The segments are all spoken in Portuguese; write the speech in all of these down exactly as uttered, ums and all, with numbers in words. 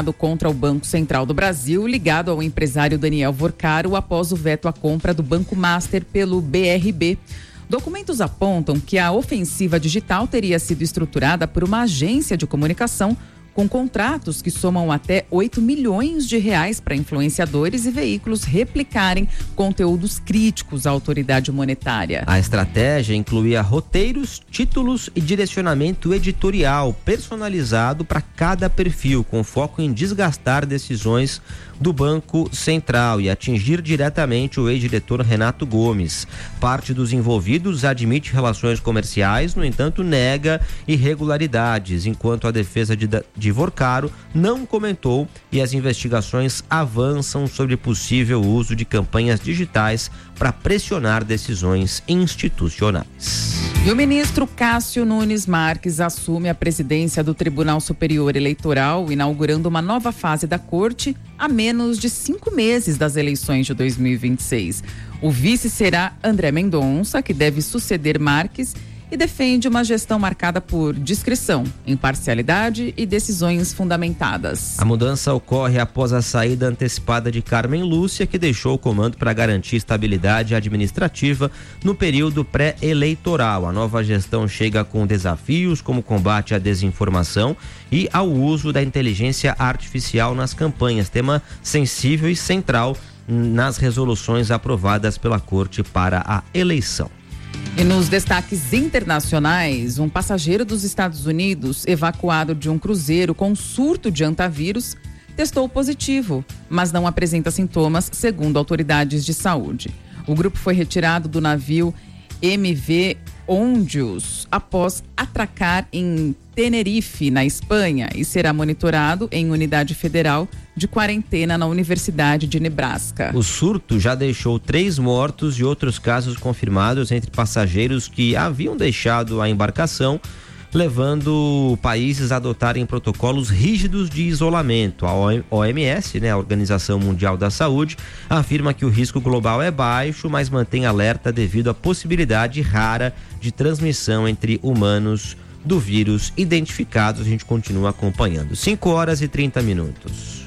instaurado contra o Banco Central do Brasil, ligado ao empresário Daniel Vorcaro após o veto à compra do Banco Master pelo B R B. Documentos apontam que a ofensiva digital teria sido estruturada por uma agência de comunicação com contratos que somam até oito milhões de reais para influenciadores e veículos replicarem conteúdos críticos à autoridade monetária. A estratégia incluía roteiros, títulos e direcionamento editorial personalizado para cada perfil, com foco em desgastar decisões do Banco Central e atingir diretamente o ex-diretor Renato Gomes. Parte dos envolvidos admite relações comerciais, no entanto nega irregularidades, enquanto a defesa de, de Vorcaro não comentou e as investigações avançam sobre possível uso de campanhas digitais para pressionar decisões institucionais. E o ministro Cássio Nunes Marques assume a presidência do Tribunal Superior Eleitoral, inaugurando uma nova fase da corte a menos de cinco meses das eleições de dois mil e vinte e seis. O vice será André Mendonça, que deve suceder Marques, e defende uma gestão marcada por discrição, imparcialidade e decisões fundamentadas. A mudança ocorre após a saída antecipada de Carmen Lúcia, que deixou o comando para garantir estabilidade administrativa no período pré-eleitoral. A nova gestão chega com desafios como combate à desinformação e ao uso da inteligência artificial nas campanhas, tema sensível e central nas resoluções aprovadas pela Corte para a eleição. E nos destaques internacionais, um passageiro dos Estados Unidos, evacuado de um cruzeiro com surto de antavírus, testou positivo, mas não apresenta sintomas, segundo autoridades de saúde. O grupo foi retirado do navio M V Ondius após atracar em Tenerife, na Espanha, e será monitorado em unidade federal de quarentena na Universidade de Nebraska. O surto já deixou três mortos e outros casos confirmados entre passageiros que haviam deixado a embarcação, levando países a adotarem protocolos rígidos de isolamento. A O M S, né, a Organização Mundial da Saúde, afirma que o risco global é baixo, mas mantém alerta devido à possibilidade rara de transmissão entre humanos do vírus identificados. A gente continua acompanhando. cinco horas e trinta minutos.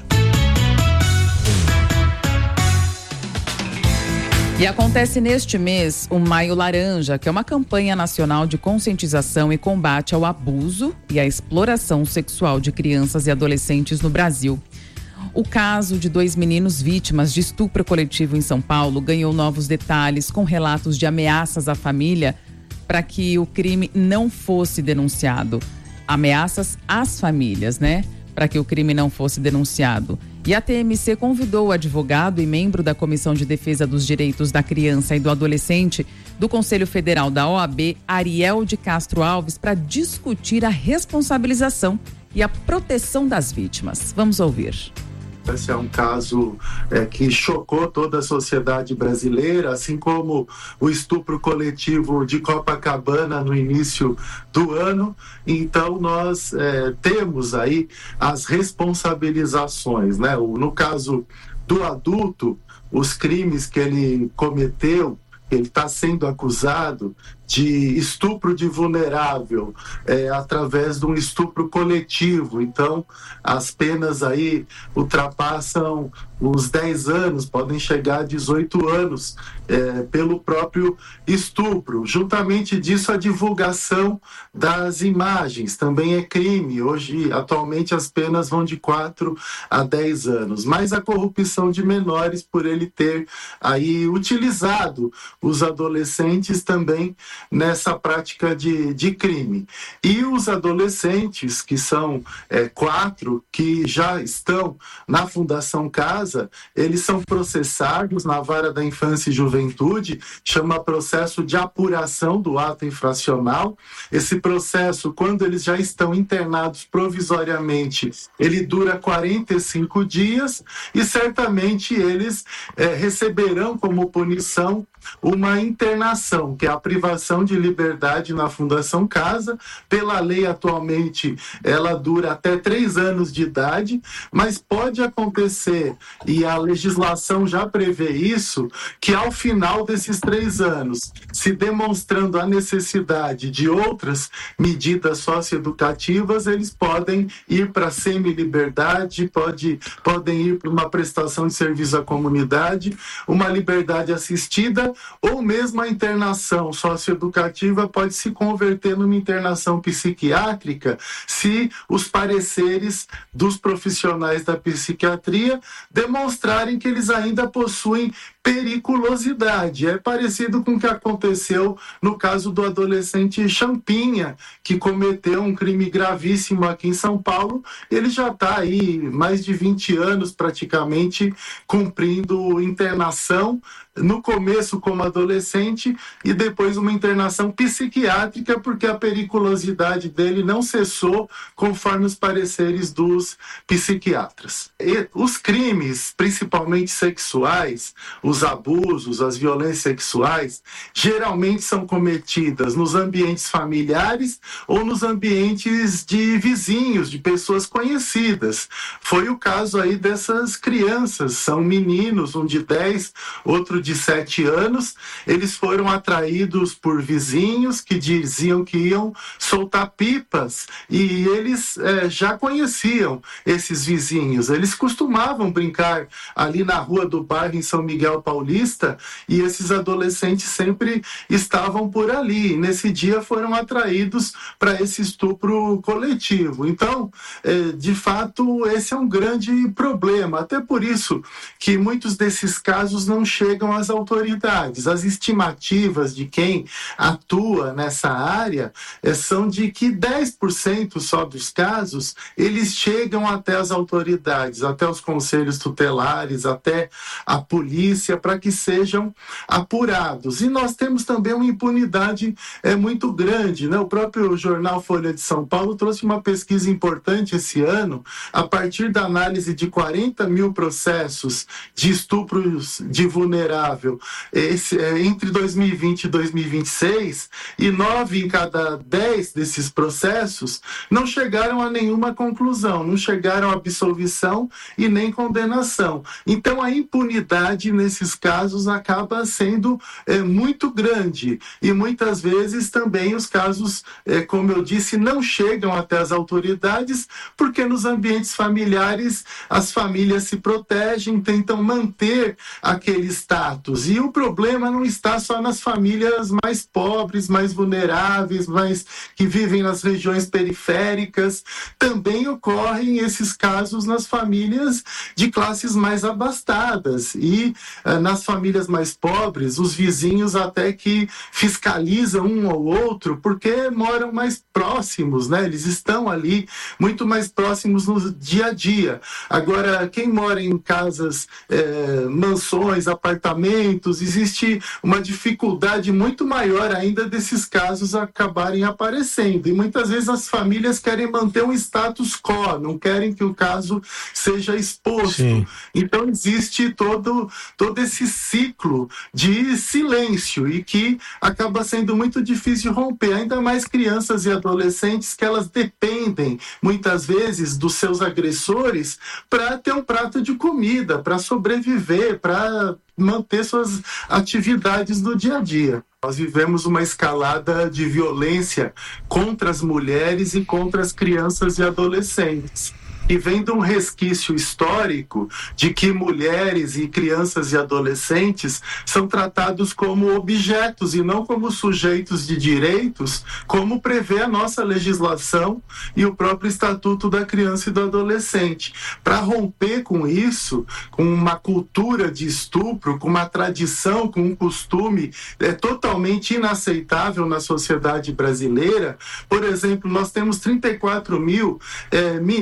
E acontece neste mês o Maio Laranja, que é uma campanha nacional de conscientização e combate ao abuso e à exploração sexual de crianças e adolescentes no Brasil. O caso de dois meninos vítimas de estupro coletivo em São Paulo ganhou novos detalhes com relatos de ameaças à família para que o crime não fosse denunciado. Ameaças às famílias, né? Para que o crime não fosse denunciado. E a T M C convidou o advogado e membro da Comissão de Defesa dos Direitos da Criança e do Adolescente do Conselho Federal da O A B, Ariel de Castro Alves, para discutir a responsabilização e a proteção das vítimas. Vamos ouvir. Esse é um caso é, que chocou toda a sociedade brasileira, assim como o estupro coletivo de Copacabana no início do ano. Então, nós é, temos aí as responsabilizações, né? No caso do adulto, os crimes que ele cometeu, ele está sendo acusado de estupro de vulnerável é, através de um estupro coletivo. Então, as penas aí ultrapassam os dez anos, podem chegar a dezoito anos é, pelo próprio estupro. Juntamente disso, a divulgação das imagens também é crime. Hoje, atualmente, as penas vão de quatro a dez anos. Mas a corrupção de menores, por ele ter aí utilizado os adolescentes também nessa prática de, de crime. E os adolescentes, que são é, quatro, que já estão na Fundação Casa, eles são processados na Vara da Infância e Juventude, chama processo de apuração do ato infracional. Esse processo, quando eles já estão internados provisoriamente, ele dura quarenta e cinco dias e certamente eles é, receberão como punição uma internação, que é a privação privação de liberdade na Fundação Casa. Pela lei, atualmente, ela dura até três anos de idade, mas pode acontecer, e a legislação já prevê isso, que ao final desses três anos, se demonstrando a necessidade de outras medidas socioeducativas, eles podem ir para semi-liberdade, pode, podem ir para uma prestação de serviço à comunidade, uma liberdade assistida, ou mesmo a internação socioeducativa pode se converter numa internação psiquiátrica se os pareceres dos profissionais da psiquiatria demonstrarem que eles ainda possuem periculosidade. É parecido com o que aconteceu no caso do adolescente Champinha, que cometeu um crime gravíssimo aqui em São Paulo. Ele já está aí mais de vinte anos praticamente cumprindo internação, no começo como adolescente e depois uma internação psiquiátrica, porque a periculosidade dele não cessou conforme os pareceres dos psiquiatras. E os crimes, principalmente sexuais, os abusos, as violências sexuais, geralmente são cometidas nos ambientes familiares ou nos ambientes de vizinhos, de pessoas conhecidas. Foi o caso aí dessas crianças, são meninos, um de dez, outro de sete anos, eles foram atraídos por vizinhos que diziam que iam soltar pipas, e eles é, já conheciam esses vizinhos, eles costumavam brincar ali na rua do bairro em São Miguel Paulista, e esses adolescentes sempre estavam por ali, e nesse dia foram atraídos para esse estupro coletivo. Então, é, de fato, esse é um grande problema, até por isso que muitos desses casos não chegam às autoridades. As estimativas de quem atua nessa área é, são de que dez por cento só dos casos eles chegam até as autoridades, até os conselhos tutelares, até a polícia, para que sejam apurados. E nós temos também uma impunidade é, muito grande, né? O próprio jornal Folha de São Paulo trouxe uma pesquisa importante esse ano, a partir da análise de quarenta mil processos de estupros de vulnerável esse, é, entre dois mil e vinte e dois mil e vinte e seis, e nove em cada dez desses processos não chegaram a nenhuma conclusão, não chegaram a absolvição e nem condenação. Então a impunidade nesses casos acaba sendo é, muito grande, e muitas vezes também os casos, é, como eu disse, não chegam até as autoridades, porque nos ambientes familiares as famílias se protegem, tentam manter aquele status. E o problema não está só nas famílias mais pobres, mais vulneráveis, mais que vivem nas regiões periféricas. Também ocorrem esses casos nas famílias de classes mais abastadas. E uh, nas famílias mais pobres, os vizinhos até que fiscalizam um ao outro, porque moram mais próximos, né? Eles estão ali muito mais próximos no dia a dia. Agora, quem mora em casas, eh, mansões, apartamentos, existe uma dificuldade muito maior ainda desses casos acabarem aparecendo. E muitas vezes as famílias querem manter um status quo, não querem que o caso seja exposto. Sim. Então existe todo, todo esse ciclo de silêncio, e que acaba sendo muito difícil romper, ainda mais crianças e adolescentes, que elas dependem muitas vezes dos seus agressores para ter um prato de comida, para sobreviver, para manter suas atividades no dia a dia. Nós vivemos uma escalada de violência contra as mulheres e contra as crianças e adolescentes. E vem de um resquício histórico de que mulheres e crianças e adolescentes são tratados como objetos e não como sujeitos de direitos, como prevê a nossa legislação e o próprio Estatuto da Criança e do Adolescente. Para romper com isso, com uma cultura de estupro, com uma tradição, com um costume é, totalmente inaceitável na sociedade brasileira, por exemplo, nós temos trinta e quatro mil é, meninas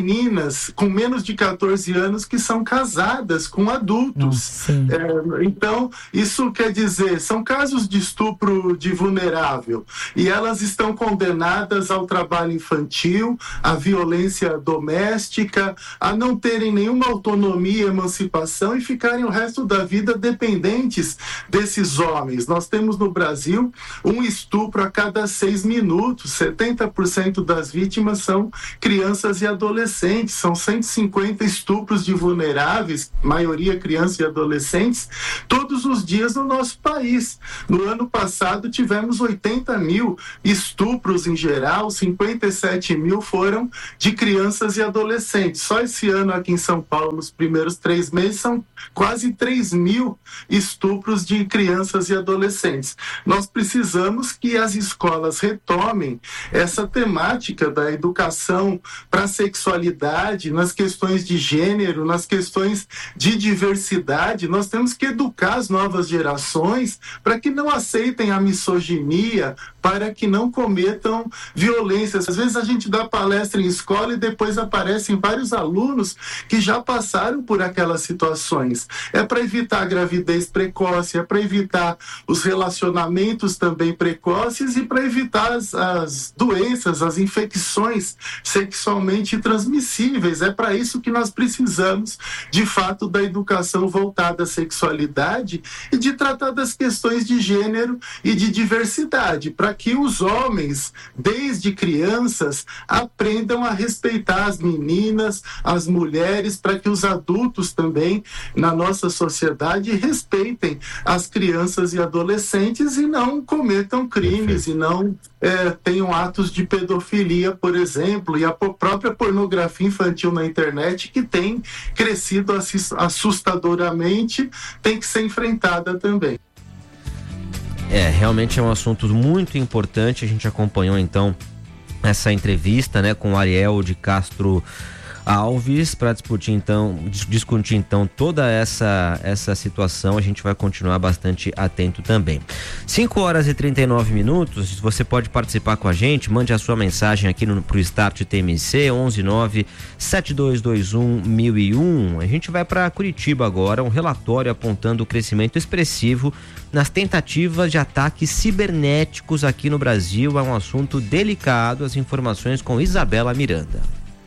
meninas com menos de catorze anos que são casadas com adultos. É, então, isso quer dizer, são casos de estupro de vulnerável e elas estão condenadas ao trabalho infantil, à violência doméstica, a não terem nenhuma autonomia e emancipação e ficarem o resto da vida dependentes desses homens. Nós temos no Brasil um estupro a cada seis minutos, setenta por cento das vítimas são crianças e adolescentes, são cento e cinquenta estupros de vulneráveis, maioria crianças e adolescentes, todos os dias no nosso país. No ano passado tivemos oitenta mil estupros em geral, cinquenta e sete mil foram de crianças e adolescentes. Só esse ano aqui em São Paulo, nos primeiros três meses, são quase três mil estupros de crianças e adolescentes. Nós precisamos que as escolas retomem essa temática da educação para a sexualidade, nas questões de gênero, nas questões de diversidade. Nós temos que educar as novas gerações para que não aceitem a misoginia, para que não cometam violências. Às vezes a gente dá palestra em escola e depois aparecem vários alunos que já passaram por aquelas situações. É para evitar a gravidez precoce, é para evitar os relacionamentos também precoces e para evitar as, as doenças, as infecções sexualmente transmissíveis. É para isso que nós precisamos, de fato, da educação voltada à sexualidade e de tratar das questões de gênero e de diversidade, para que os homens, desde crianças, aprendam a respeitar as meninas, as mulheres, para que os adultos também, na nossa sociedade, respeitem as crianças e adolescentes e não cometam crimes e não é, tenham atos de pedofilia, por exemplo, e a própria pornografia infantil na internet, que tem crescido assustadoramente, tem que ser enfrentada também. É, realmente é um assunto muito importante. A gente acompanhou então essa entrevista, né, com o Ariel de Castro Alves para discutir então, discutir então toda essa essa situação. A gente vai continuar bastante atento também. cinco horas e trinta e nove minutos. Você pode participar com a gente, mande a sua mensagem aqui no pro Start T M C onze nove sete dois dois um mil e um. A gente vai para Curitiba agora, um relatório apontando o crescimento expressivo nas tentativas de ataques cibernéticos aqui no Brasil. É um assunto delicado. As informações com Isabela Miranda.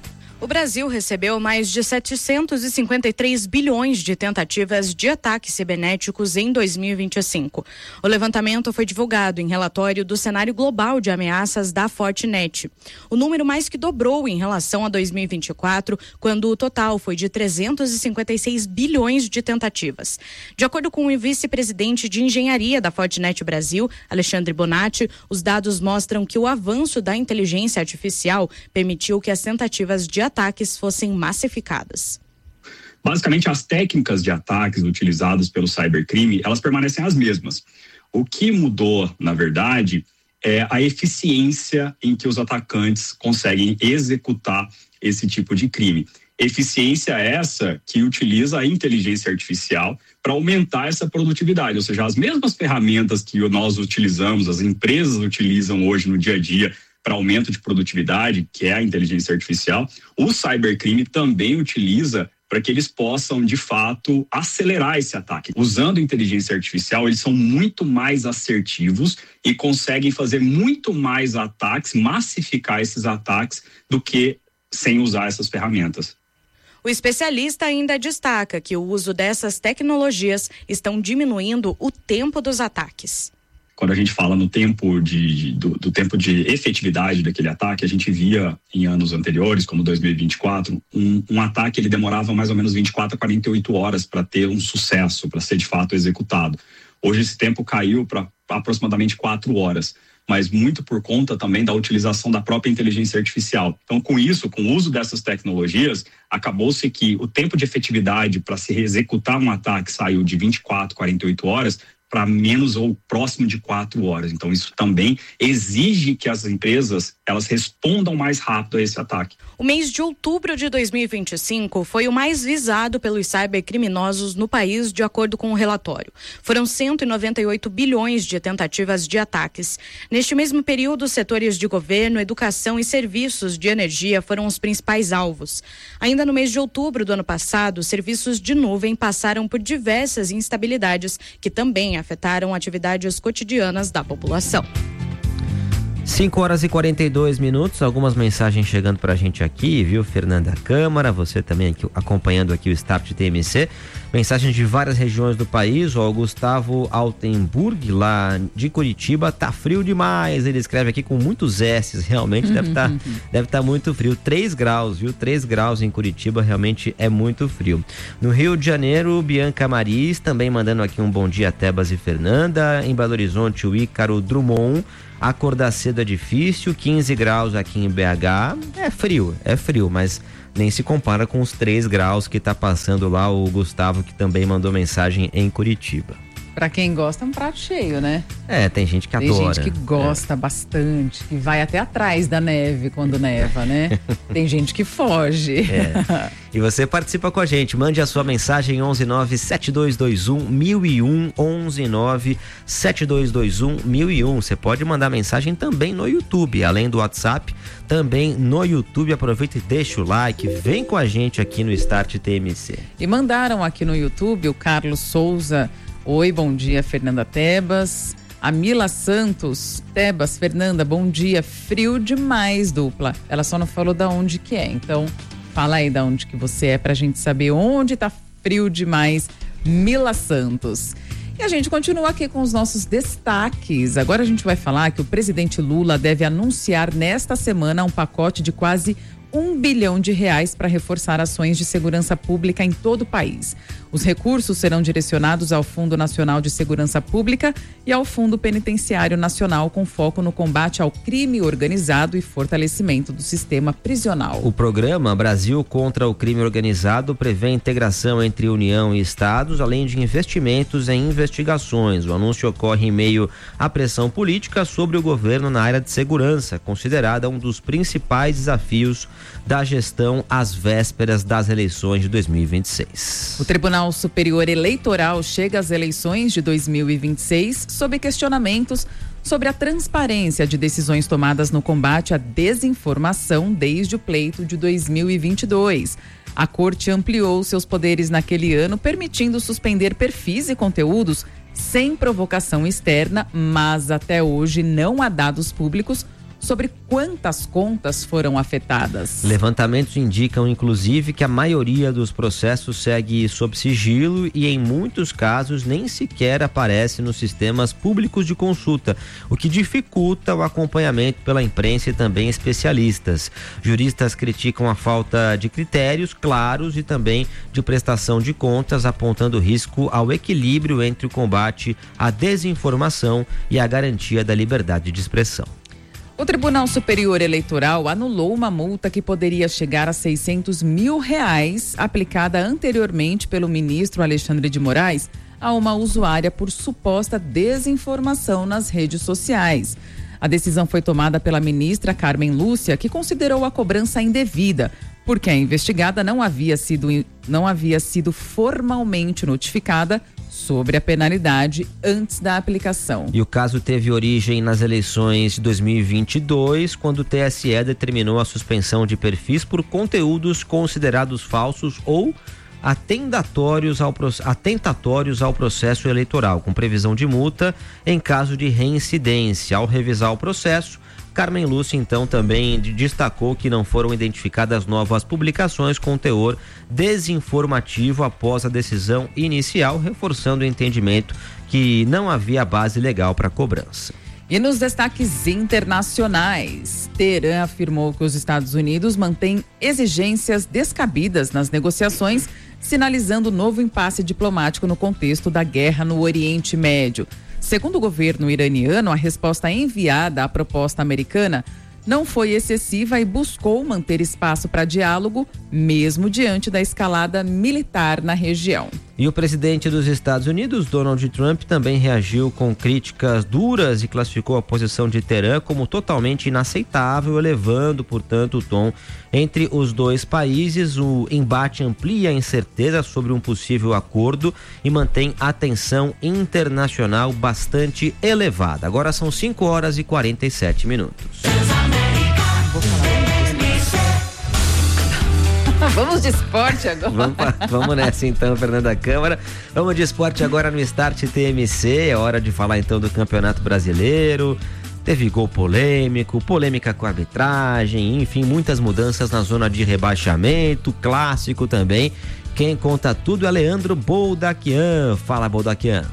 O Brasil recebeu mais de setecentos e cinquenta e três bilhões de tentativas de ataques cibernéticos em dois mil e vinte e cinco. O levantamento foi divulgado em relatório do cenário global de ameaças da Fortinet. O número mais que dobrou em relação a dois mil e vinte e quatro, quando o total foi de trezentos e cinquenta e seis bilhões de tentativas. De acordo com o vice-presidente de engenharia da Fortinet Brasil, Alexandre Bonatti, os dados mostram que o avanço da inteligência artificial permitiu que as tentativas de ataques fossem massificadas. Basicamente, as técnicas de ataques utilizadas pelo cybercrime, elas permanecem as mesmas. O que mudou, na verdade, é a eficiência em que os atacantes conseguem executar esse tipo de crime. Eficiência essa que utiliza a inteligência artificial para aumentar essa produtividade, ou seja, as mesmas ferramentas que nós utilizamos, as empresas utilizam hoje no dia a dia para aumento de produtividade, que é a inteligência artificial, o cybercrime também utiliza para que eles possam, de fato, acelerar esse ataque. Usando inteligência artificial, eles são muito mais assertivos e conseguem fazer muito mais ataques, massificar esses ataques, do que sem usar essas ferramentas. O especialista ainda destaca que o uso dessas tecnologias estão diminuindo o tempo dos ataques. Quando a gente fala no tempo de, do, do tempo de efetividade daquele ataque, a gente via em anos anteriores, como dois mil e vinte e quatro, um, um ataque ele demorava mais ou menos vinte e quatro a quarenta e oito horas para ter um sucesso, para ser de fato executado. Hoje esse tempo caiu para aproximadamente quatro horas, mas muito por conta também da utilização da própria inteligência artificial. Então, com isso, com o uso dessas tecnologias, acabou-se que o tempo de efetividade para se executar um ataque saiu de vinte e quatro, quarenta e oito horas para menos ou próximo de quatro horas. Então, isso também exige que as empresas elas respondam mais rápido a esse ataque. O mês de outubro de dois mil e vinte e cinco foi o mais visado pelos cybercriminosos no país, de acordo com o relatório. Foram cento e noventa e oito bilhões de tentativas de ataques. Neste mesmo período, setores de governo, educação e serviços de energia foram os principais alvos. Ainda no mês de outubro do ano passado, serviços de nuvem passaram por diversas instabilidades que também afetaram atividades cotidianas da população. cinco horas e quarenta e dois minutos, algumas mensagens chegando pra gente aqui, viu, Fernanda Câmara, você também aqui, acompanhando aqui o Start T M C, mensagens de várias regiões do país. Ó, o Gustavo Altenburg, lá de Curitiba, tá frio demais, ele escreve aqui com muitos S's, realmente deve estar tá, deve tá muito frio, três graus, viu, três graus em Curitiba, realmente é muito frio. No Rio de Janeiro, Bianca Maris, também mandando aqui um bom dia, Tebas e Fernanda. Em Belo Horizonte, o Ícaro Drummond, acordar cedo é difícil, quinze graus aqui em B H, é frio, é frio, mas nem se compara com os três graus que tá passando lá o Gustavo, que também mandou mensagem em Curitiba. Pra quem gosta, é um prato cheio, né? É, tem gente que tem adora. Tem gente que gosta é. bastante, que vai até atrás da neve quando neva, né? Tem gente que foge. É. E você participa com a gente, mande a sua mensagem onze nove sete dois dois um mil e um, onze nove sete dois dois um mil e um. Você pode mandar mensagem também no YouTube, além do WhatsApp, também no YouTube. Aproveita e deixa o like, vem com a gente aqui no Start T M C. E mandaram aqui no YouTube o Carlos Souza. Oi, bom dia, Fernanda Tebas. A Mila Santos, Tebas, Fernanda, bom dia. Frio demais, dupla. Ela só não falou da onde que é, então fala aí da onde que você é pra gente saber onde tá frio demais, Mila Santos. E a gente continua aqui com os nossos destaques. Agora a gente vai falar que o presidente Lula deve anunciar nesta semana um pacote de quase um bilhão de reais para reforçar ações de segurança pública em todo o país. Os recursos serão direcionados ao Fundo Nacional de Segurança Pública e ao Fundo Penitenciário Nacional, com foco no combate ao crime organizado e fortalecimento do sistema prisional. O programa Brasil contra o Crime Organizado prevê integração entre União e Estados, além de investimentos em investigações. O anúncio ocorre em meio à pressão política sobre o governo na área de segurança, considerada um dos principais desafios da gestão às vésperas das eleições de dois mil e vinte e seis. O Tribunal Superior Eleitoral chega às eleições de dois mil e vinte e seis sob questionamentos sobre a transparência de decisões tomadas no combate à desinformação desde o pleito de dois mil e vinte e dois. A Corte ampliou seus poderes naquele ano, permitindo suspender perfis e conteúdos sem provocação externa, mas até hoje não há dados públicos sobre quantas contas foram afetadas. Levantamentos indicam, inclusive, que a maioria dos processos segue sob sigilo e, em muitos casos, nem sequer aparece nos sistemas públicos de consulta, o que dificulta o acompanhamento pela imprensa e também especialistas. Juristas criticam a falta de critérios claros e também de prestação de contas, apontando risco ao equilíbrio entre o combate à desinformação e a garantia da liberdade de expressão. O Tribunal Superior Eleitoral anulou uma multa que poderia chegar a seiscentos mil reais, aplicada anteriormente pelo ministro Alexandre de Moraes a uma usuária por suposta desinformação nas redes sociais. A decisão foi tomada pela ministra Carmen Lúcia, que considerou a cobrança indevida, porque a investigada não havia sido, não havia sido formalmente notificada sobre a penalidade antes da aplicação. E o caso teve origem nas eleições de dois mil e vinte e dois, quando o T S E determinou a suspensão de perfis por conteúdos considerados falsos ou atentatórios ao, atentatórios ao processo eleitoral, com previsão de multa em caso de reincidência. Ao revisar o processo, Carmen Lúcia, então, também destacou que não foram identificadas novas publicações com teor desinformativo após a decisão inicial, reforçando o entendimento que não havia base legal para a cobrança. E nos destaques internacionais, Teherã afirmou que os Estados Unidos mantêm exigências descabidas nas negociações, sinalizando novo impasse diplomático no contexto da guerra no Oriente Médio. Segundo o governo iraniano, a resposta enviada à proposta americana não foi excessiva e buscou manter espaço para diálogo, mesmo diante da escalada militar na região. E o presidente dos Estados Unidos, Donald Trump, também reagiu com críticas duras e classificou a posição de Teherã como totalmente inaceitável, elevando, portanto, o tom entre os dois países. O embate amplia a incerteza sobre um possível acordo e mantém a tensão internacional bastante elevada. Agora são cinco horas e quarenta e sete minutos. Vamos de esporte agora. Vamos, vamos nessa então, Fernanda Câmara. Vamos de esporte agora no Start T M C. É hora de falar então do Campeonato Brasileiro. Teve gol polêmico, polêmica com a arbitragem, enfim, muitas mudanças na zona de rebaixamento, clássico também. Quem conta tudo é Leandro Boldaquian. Fala, Boldaquian.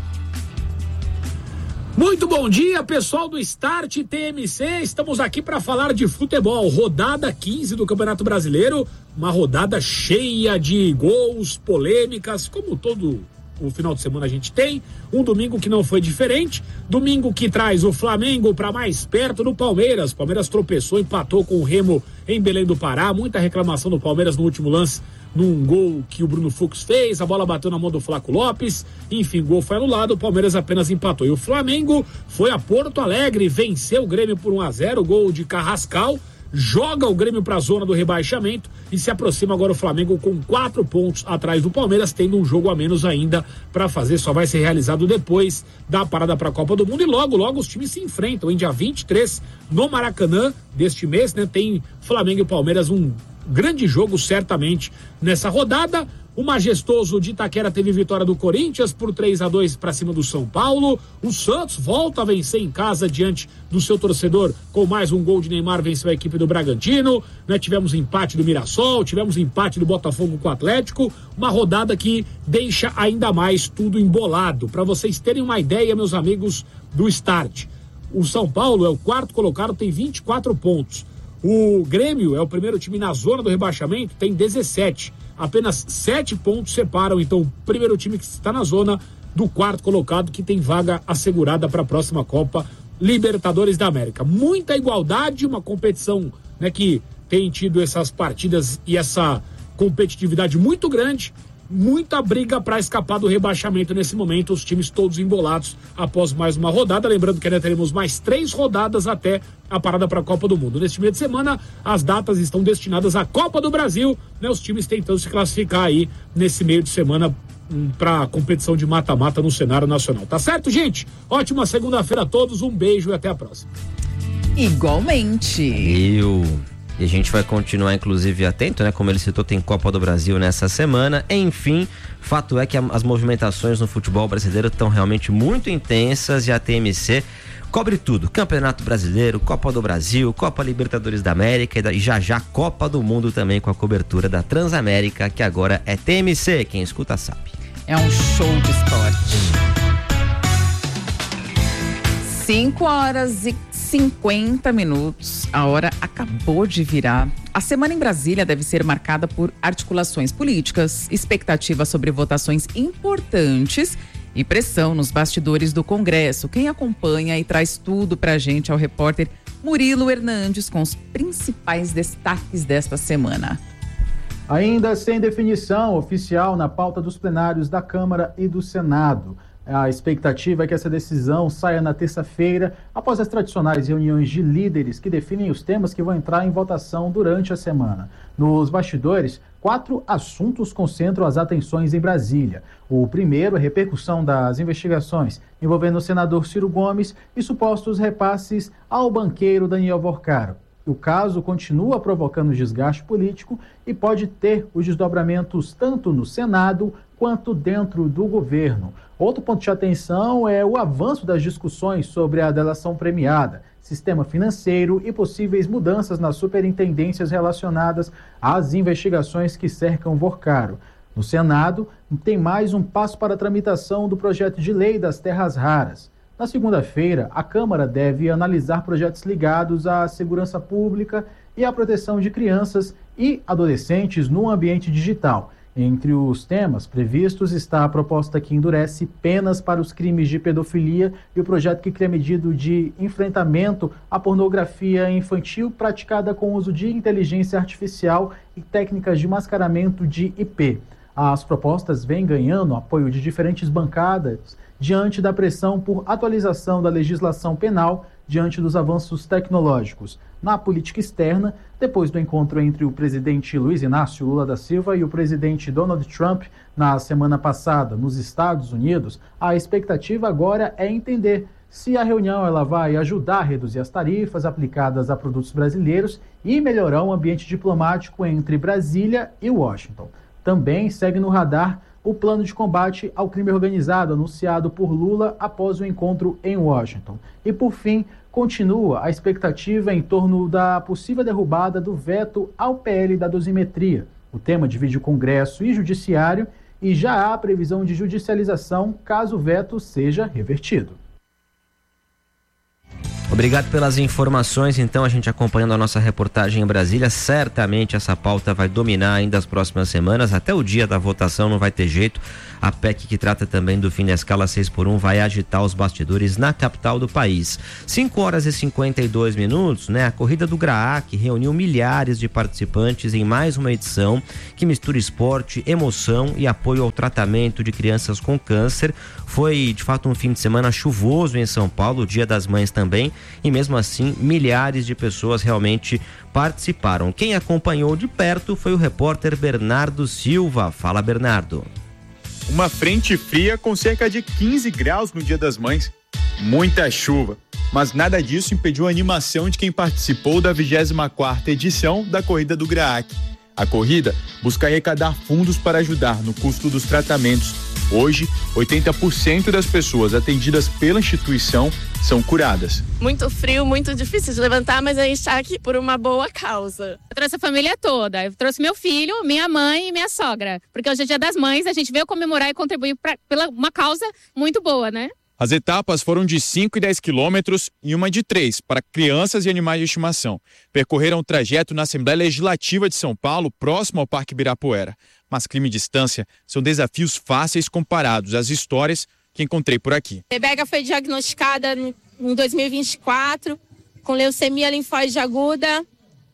Muito bom dia, pessoal do Start T M C. Estamos aqui para falar de futebol. Rodada quinze do Campeonato Brasileiro. Uma rodada cheia de gols, polêmicas, como todo o final de semana a gente tem. Um domingo que não foi diferente. Domingo que traz o Flamengo para mais perto do Palmeiras. Palmeiras tropeçou, empatou com o Remo em Belém do Pará. Muita reclamação do Palmeiras no último lance, num gol que o Bruno Fux fez, a bola bateu na mão do Flaco Lopes, enfim, o gol foi anulado, o Palmeiras apenas empatou. E o Flamengo foi a Porto Alegre, venceu o Grêmio por um a zero, gol de Carrascal, joga o Grêmio para a zona do rebaixamento e se aproxima agora o Flamengo com quatro pontos atrás do Palmeiras, tendo um jogo a menos ainda para fazer, só vai ser realizado depois da parada para a Copa do Mundo. E logo, logo os times se enfrentam, em dia vinte e três, no Maracanã deste mês, né? Tem Flamengo e Palmeiras, um grande jogo certamente nessa rodada. O majestoso de Itaquera teve vitória do Corinthians por três a dois para cima do São Paulo. O Santos volta a vencer em casa diante do seu torcedor com mais um gol de Neymar, venceu a equipe do Bragantino, né? Tivemos empate do Mirassol, tivemos empate do Botafogo com o Atlético, uma rodada que deixa ainda mais tudo embolado. Para vocês terem uma ideia, meus amigos do Start, o São Paulo é o quarto colocado, tem vinte e quatro pontos. O Grêmio é o primeiro time na zona do rebaixamento, tem dezessete. Apenas sete pontos separam, então, o primeiro time que está na zona do quarto colocado, que tem vaga assegurada para a próxima Copa Libertadores da América. Muita igualdade, uma competição, né, que tem tido essas partidas e essa competitividade muito grande. Muita briga para escapar do rebaixamento nesse momento, os times todos embolados após mais uma rodada. Lembrando que ainda teremos mais três rodadas até a parada para a Copa do Mundo. Neste meio de semana, as datas estão destinadas à Copa do Brasil, né? Os times tentando se classificar aí nesse meio de semana para a competição de mata-mata no cenário nacional. Tá certo, gente? Ótima segunda-feira a todos, um beijo e até a próxima. Igualmente. Eu... E a gente vai continuar, inclusive, atento, né? Como ele citou, tem Copa do Brasil nessa semana. Enfim, fato é que a, as movimentações no futebol brasileiro estão realmente muito intensas e a T M C cobre tudo. Campeonato Brasileiro, Copa do Brasil, Copa Libertadores da América e, da, e já já Copa do Mundo também com a cobertura da Transamérica, que agora é T M C. Quem escuta sabe. É um show de esporte. cinco horas e cinquenta minutos, a hora acabou de virar. A semana em Brasília deve ser marcada por articulações políticas, expectativas sobre votações importantes e pressão nos bastidores do Congresso. Quem acompanha e traz tudo pra gente é o repórter Murilo Hernandes com os principais destaques desta semana. Ainda sem definição oficial na pauta dos plenários da Câmara e do Senado. A expectativa é que essa decisão saia na terça-feira, após as tradicionais reuniões de líderes que definem os temas que vão entrar em votação durante a semana. Nos bastidores, quatro assuntos concentram as atenções em Brasília. O primeiro é a repercussão das investigações envolvendo o senador Ciro Gomes e supostos repasses ao banqueiro Daniel Vorcaro. O caso continua provocando desgaste político e pode ter os desdobramentos tanto no Senado quanto dentro do governo. Outro ponto de atenção é o avanço das discussões sobre a delação premiada, sistema financeiro e possíveis mudanças nas superintendências relacionadas às investigações que cercam Vorcaro. No Senado, tem mais um passo para a tramitação do projeto de lei das terras raras. Na segunda-feira, a Câmara deve analisar projetos ligados à segurança pública e à proteção de crianças e adolescentes no ambiente digital. Entre os temas previstos está a proposta que endurece penas para os crimes de pedofilia e o projeto que cria medida de enfrentamento à pornografia infantil praticada com uso de inteligência artificial e técnicas de mascaramento de I P. As propostas vêm ganhando apoio de diferentes bancadas diante da pressão por atualização da legislação penal diante dos avanços tecnológicos. Na política externa, depois do encontro entre o presidente Luiz Inácio Lula da Silva e o presidente Donald Trump na semana passada nos Estados Unidos, a expectativa agora é entender se a reunião ela vai ajudar a reduzir as tarifas aplicadas a produtos brasileiros e melhorar o ambiente diplomático entre Brasília e Washington. Também segue no radar o plano de combate ao crime organizado anunciado por Lula após o encontro em Washington. E, por fim, continua a expectativa em torno da possível derrubada do veto ao P L da dosimetria. O tema divide o Congresso e Judiciário e já há previsão de judicialização caso o veto seja revertido. Obrigado pelas informações, então, a gente acompanhando a nossa reportagem em Brasília, certamente essa pauta vai dominar ainda as próximas semanas, até o dia da votação não vai ter jeito. A P E C, que trata também do fim da escala seis por um, vai agitar os bastidores na capital do país. cinco horas e cinquenta e dois minutos, né? A corrida do GRAAC reuniu milhares de participantes em mais uma edição que mistura esporte, emoção e apoio ao tratamento de crianças com câncer. Foi, de fato, um fim de semana chuvoso em São Paulo, o Dia das Mães também, e mesmo assim, milhares de pessoas realmente participaram. Quem acompanhou de perto foi o repórter Bernardo Silva. Fala, Bernardo. Uma frente fria com cerca de quinze graus no Dia das Mães. Muita chuva, mas nada disso impediu a animação de quem participou da vigésima quarta edição da Corrida do GRAAC. A corrida busca arrecadar fundos para ajudar no custo dos tratamentos. Hoje, oitenta por cento das pessoas atendidas pela instituição são curadas. Muito frio, muito difícil de levantar, mas a gente está aqui por uma boa causa. Eu trouxe a família toda, eu trouxe meu filho, minha mãe e minha sogra, porque hoje é Dia das Mães, a gente veio comemorar e contribuir pra, pela uma causa muito boa, né? As etapas foram de cinco e dez quilômetros e uma de três para crianças e animais de estimação. Percorreram o trajeto na Assembleia Legislativa de São Paulo, próximo ao Parque Ibirapuera. Mas clima e distância são desafios fáceis comparados às histórias que encontrei por aqui. Rebeca foi diagnosticada em dois mil e vinte e quatro com leucemia linfóide aguda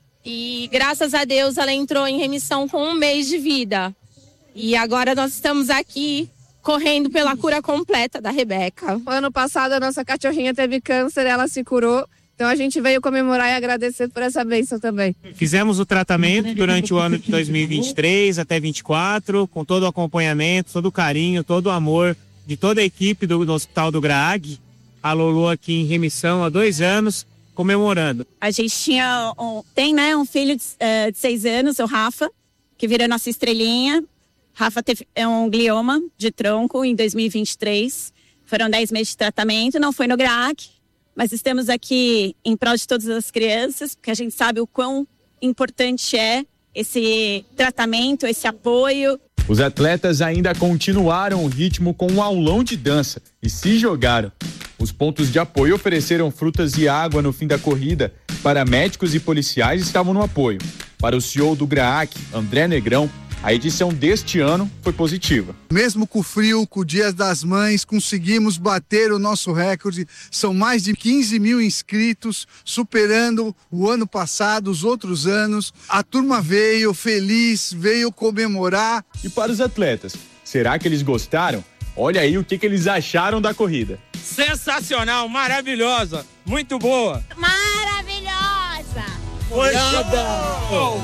e, graças a Deus, ela entrou em remissão com um mês de vida. E agora nós estamos aqui correndo pela cura completa da Rebeca. Ano passado a nossa cachorrinha teve câncer, ela se curou. Então a gente veio comemorar e agradecer por essa bênção também. Fizemos o tratamento durante o ano de dois mil e vinte e três até vinte e quatro, com todo o acompanhamento, todo o carinho, todo o amor de toda a equipe do, do Hospital do GRAAC. A Lulu aqui em remissão há dois anos, comemorando. A gente tinha um, tem né, um filho de, uh, de seis anos, o Rafa, que virou nossa estrelinha. Rafa teve um glioma de tronco em dois mil e vinte e três. Foram dez meses de tratamento, não foi no GRAAC, mas estamos aqui em prol de todas as crianças, porque a gente sabe o quão importante é esse tratamento, esse apoio. Os atletas ainda continuaram o ritmo com um aulão de dança e se jogaram. Os pontos de apoio ofereceram frutas e água no fim da corrida. Paramédicos e policiais estavam no apoio. Para o C E O do GRAAC, André Negrão, a edição deste ano foi positiva. Mesmo com o frio, com o Dia das Mães, conseguimos bater o nosso recorde. São mais de quinze mil inscritos, superando o ano passado, os outros anos. A turma veio feliz, veio comemorar. E para os atletas, será que eles gostaram? Olha aí o que, que eles acharam da corrida. Sensacional, maravilhosa, muito boa. Maravilhosa! Foi show!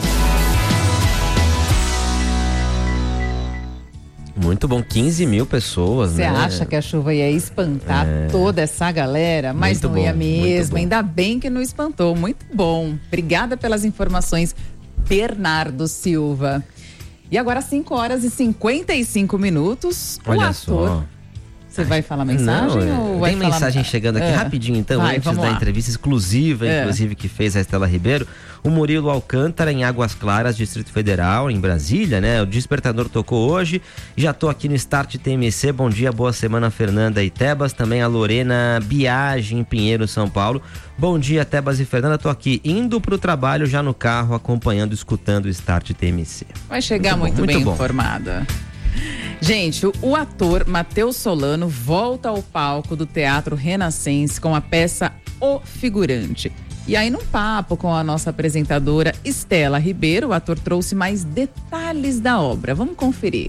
Muito bom, quinze mil pessoas, Você né? acha que a chuva ia espantar é. toda essa galera? Mas muito não bom, ia mesmo, ainda bem que não espantou. Muito bom, obrigada pelas informações, Bernardo Silva. E agora cinco horas e cinquenta e cinco minutos, Olha o ator... só. Você vai falar mensagem? Não, ou vai tem falar... mensagem chegando aqui é. rapidinho, então, vai, antes da lá. entrevista exclusiva, é. inclusive, que fez a Estela Ribeiro. O Murilo Alcântara, em Águas Claras, Distrito Federal, em Brasília, né? O despertador tocou hoje. Já tô aqui no Start T M C. Bom dia, boa semana, Fernanda e Tebas. Também a Lorena Biagi, em Pinheiro, São Paulo. Bom dia, Tebas e Fernanda. Tô aqui indo pro trabalho, já no carro, acompanhando, escutando o Start T M C. Vai chegar muito, muito, muito bem bom. informada. Gente, o, o ator Matheus Solano volta ao palco do Teatro Renascense com a peça O Figurante. E aí, num papo com a nossa apresentadora Estela Ribeiro, o ator trouxe mais detalhes da obra. Vamos conferir.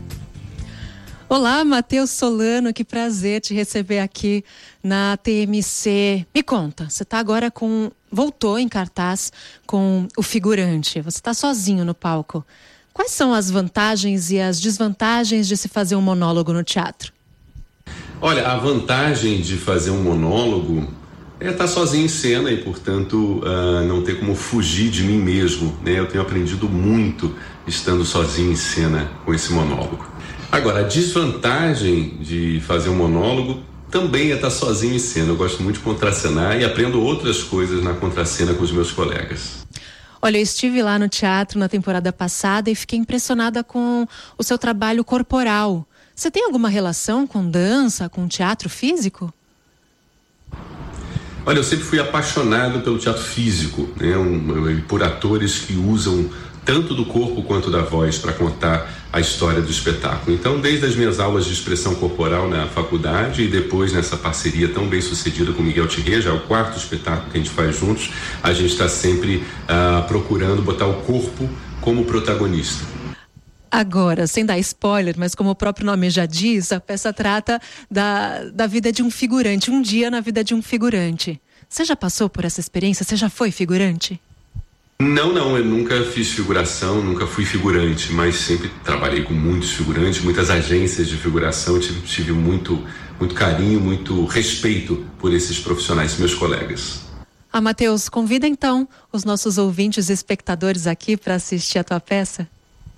Olá, Matheus Solano, que prazer te receber aqui na T M C. Me conta, você está agora com... voltou em cartaz com O Figurante. Você está sozinho no palco. Quais são as vantagens e as desvantagens de se fazer um monólogo no teatro? Olha, a vantagem de fazer um monólogo é estar sozinho em cena e, portanto, uh, não ter como fugir de mim mesmo, né? Eu tenho aprendido muito estando sozinho em cena com esse monólogo. Agora, a desvantagem de fazer um monólogo também é estar sozinho em cena. Eu gosto muito de contracenar e aprendo outras coisas na contracena com os meus colegas. Olha, eu estive lá no teatro na temporada passada e fiquei impressionada com o seu trabalho corporal. Você tem alguma relação com dança, com teatro físico? Olha, eu sempre fui apaixonado pelo teatro físico, né? um, por atores que usam tanto do corpo quanto da voz para contar a história do espetáculo. Então, desde as minhas aulas de expressão corporal na faculdade e depois nessa parceria tão bem sucedida com Miguel Thierry, já é o quarto espetáculo que a gente faz juntos, a gente está sempre uh, procurando botar o corpo como protagonista. Agora, sem dar spoiler, mas como o próprio nome já diz, a peça trata da, da vida de um figurante, um dia na vida de um figurante. Você já passou por essa experiência? Você já foi figurante? Não, não, eu nunca fiz figuração, nunca fui figurante, mas sempre trabalhei com muitos figurantes, muitas agências de figuração, tive, tive muito, muito carinho, muito respeito por esses profissionais, meus colegas. Ah, Matheus, convida então os nossos ouvintes e espectadores aqui para assistir a tua peça.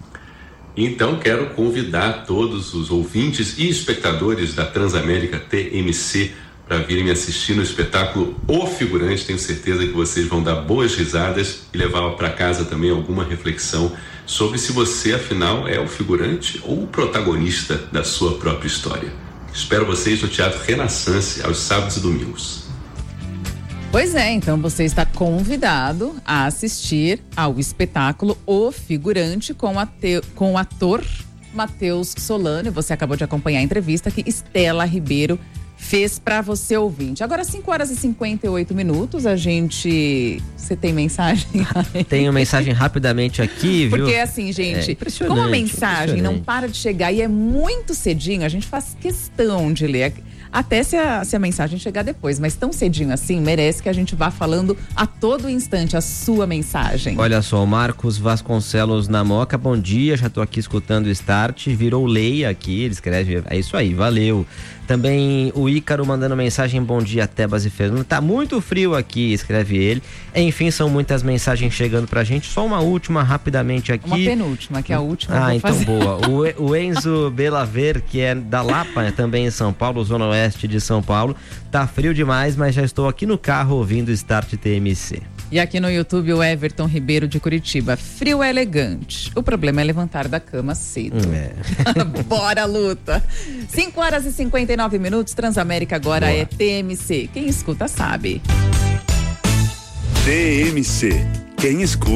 Então, quero convidar todos os ouvintes e espectadores da Transamérica T M C para virem me assistir no espetáculo O Figurante. Tenho certeza que vocês vão dar boas risadas e levar para casa também alguma reflexão sobre se você, afinal, é o figurante ou o protagonista da sua própria história. Espero vocês no Teatro Renaissance aos sábados e domingos. Pois é, então você está convidado a assistir ao espetáculo O Figurante com, ate... com o ator Matheus Solano. Você acabou de acompanhar a entrevista que Estela Ribeiro fez para você, ouvinte. Agora, cinco horas e cinquenta e oito minutos, a gente... Você tem mensagem? Tenho mensagem rapidamente aqui, viu? Porque assim, gente, é como a mensagem não para de chegar e é muito cedinho, a gente faz questão de ler. Até se a, se a mensagem chegar depois, mas tão cedinho assim, merece que a gente vá falando a todo instante a sua mensagem. Olha só, o Marcos Vasconcelos na Moca, bom dia, já tô aqui escutando o Start, virou Leia aqui, ele escreve, é isso aí, valeu. Também o Ícaro mandando mensagem, bom dia, Tebas e Fernando, tá muito frio aqui, escreve ele. Enfim, são muitas mensagens chegando pra gente, só uma última rapidamente aqui. Uma penúltima, que é a última. Ah, eu vou então fazer. boa. O, o Enzo Belaver, que é da Lapa, né, também em São Paulo, Zona Oeste de São Paulo, tá frio demais, mas já estou aqui no carro ouvindo Start T M C. E aqui no YouTube o Everton Ribeiro de Curitiba, frio é elegante, o problema é levantar da cama cedo. É. Bora, luta! cinco horas e cinquenta e nove minutos, Transamérica agora Boa. É T M C, quem escuta sabe. T M C, quem escuta